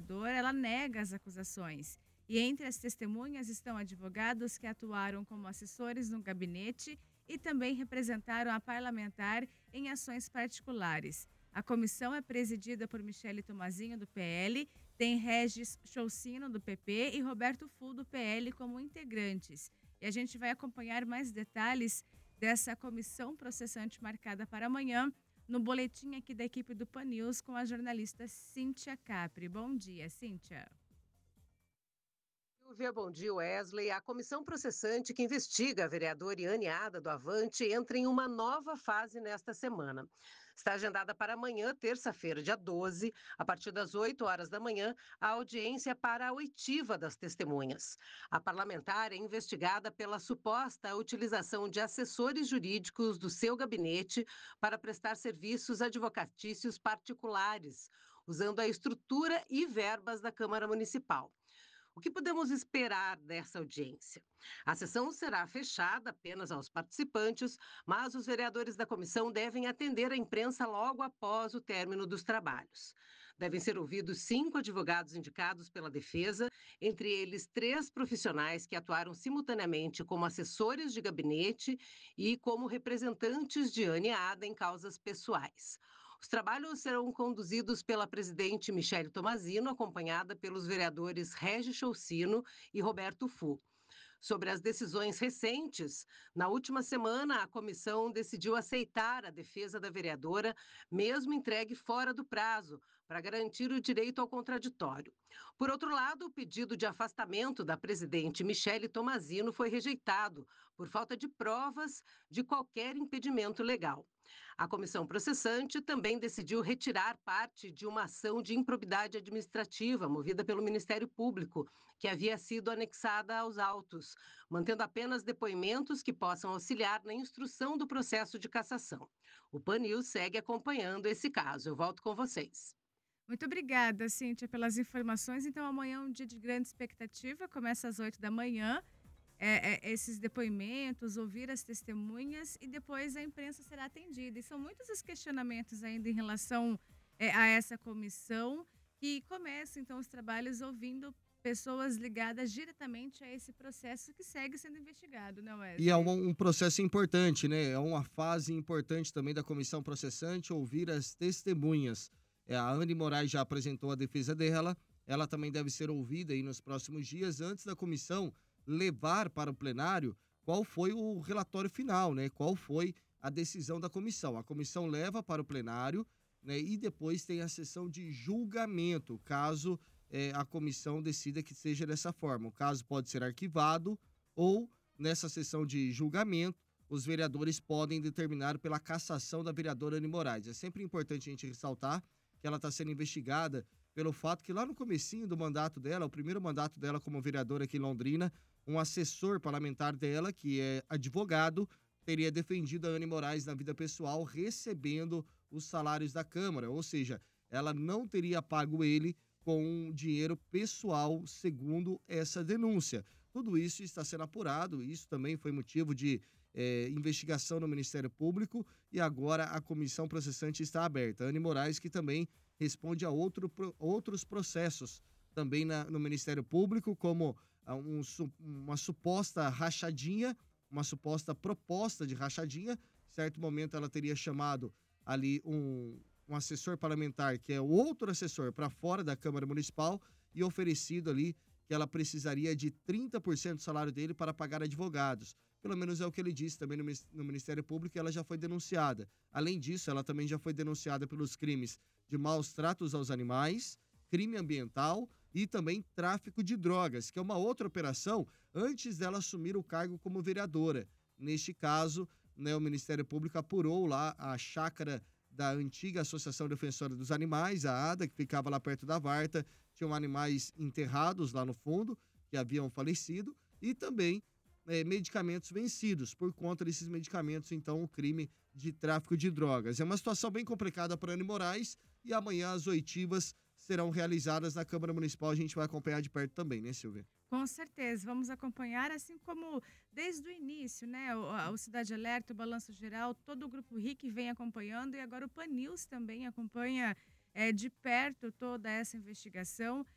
vereador, ela nega as acusações. E entre as testemunhas estão advogados que atuaram como assessores no gabinete e também representaram a parlamentar em ações particulares. A comissão é presidida por Michele Tomazinho, do PL, tem Regis Choucino, do PP, e Roberto Fu, do PL, como integrantes. E a gente vai acompanhar mais detalhes dessa comissão processante marcada para amanhã no boletim aqui da equipe do Pan News com a jornalista Cíntia Capri. Bom dia, Cíntia. Silvia, bom dia, Wesley. A comissão processante que investiga a vereadora Iane Ada do Avante entra em uma nova fase nesta semana. Está agendada para amanhã, terça-feira, dia 12, a partir das 8 horas da manhã, a audiência para a oitiva das testemunhas. A parlamentar é investigada pela suposta utilização de assessores jurídicos do seu gabinete para prestar serviços advocatícios particulares, usando a estrutura e verbas da Câmara Municipal. O que podemos esperar dessa audiência? A sessão será fechada apenas aos participantes, mas os vereadores da comissão devem atender a imprensa logo após o término dos trabalhos. Devem ser ouvidos 5 advogados indicados pela defesa, entre eles 3 profissionais que atuaram simultaneamente como assessores de gabinete e como representantes de Iane Ada em causas pessoais. Os trabalhos serão conduzidos pela presidente Michele Tomazino, acompanhada pelos vereadores Regis Choucino e Roberto Fu. Sobre as decisões recentes, na última semana, a comissão decidiu aceitar a defesa da vereadora, mesmo entregue fora do prazo, para garantir o direito ao contraditório. Por outro lado, o pedido de afastamento da presidente Michele Tomazino foi rejeitado, por falta de provas de qualquer impedimento legal. A comissão processante também decidiu retirar parte de uma ação de improbidade administrativa movida pelo Ministério Público, que havia sido anexada aos autos, mantendo apenas depoimentos que possam auxiliar na instrução do processo de cassação. O Pan News segue acompanhando esse caso. Eu volto com vocês. Muito obrigada, Cíntia, pelas informações. Então, amanhã é um dia de grande expectativa, começa às 8 da manhã. Esses depoimentos, ouvir as testemunhas e depois a imprensa será atendida. E são muitos os questionamentos ainda em relação a essa comissão, que começa então os trabalhos ouvindo pessoas ligadas diretamente a esse processo que segue sendo investigado, né, E é Wesley? um processo importante, né? É uma fase importante também da comissão processante ouvir as testemunhas. A Anne Moraes já apresentou a defesa dela, ela também deve ser ouvida aí nos próximos dias, antes da comissão levar para o plenário qual foi o relatório final, né? Qual foi a decisão da comissão. A comissão leva para o plenário, né? E depois tem a sessão de julgamento, caso a comissão decida que seja dessa forma. O caso pode ser arquivado ou, nessa sessão de julgamento, os vereadores podem determinar pela cassação da vereadora Anne Moraes. É sempre importante a gente ressaltar que ela está sendo investigada pelo fato que lá no comecinho do mandato dela, o primeiro mandato dela como vereadora aqui em Londrina, um assessor parlamentar dela, que é advogado, teria defendido a Anne Moraes na vida pessoal, recebendo os salários da Câmara, ou seja, ela não teria pago ele com dinheiro pessoal, segundo essa denúncia. Tudo isso está sendo apurado, isso também foi motivo de investigação no Ministério Público e agora a comissão processante está aberta. Anne Moraes, que também responde a outros processos também no Ministério Público, como uma suposta rachadinha, uma suposta proposta de rachadinha. Em certo momento ela teria chamado ali um assessor parlamentar, que é outro assessor, para fora da Câmara Municipal e oferecido ali que ela precisaria de 30% do salário dele para pagar advogados. Pelo menos é o que ele disse também no Ministério Público, e ela já foi denunciada. Além disso, ela também já foi denunciada pelos crimes de maus tratos aos animais, crime ambiental e também tráfico de drogas, que é uma outra operação antes dela assumir o cargo como vereadora. Neste caso, né, o Ministério Público apurou lá a chácara da antiga Associação Defensora dos Animais, a ADA, que ficava lá perto da Varta. Tinham animais enterrados lá no fundo, que haviam falecido, e também medicamentos vencidos. Por conta desses medicamentos, então, o crime de tráfico de drogas. É uma situação bem complicada para Anne Moraes, e amanhã as oitivas serão realizadas na Câmara Municipal. A gente vai acompanhar de perto também, né, Silvia? Com certeza, vamos acompanhar, assim como desde o início, né? O Cidade Alerta, o Balanço Geral, todo o Grupo RIC vem acompanhando e agora o Pan News também acompanha de perto toda essa investigação.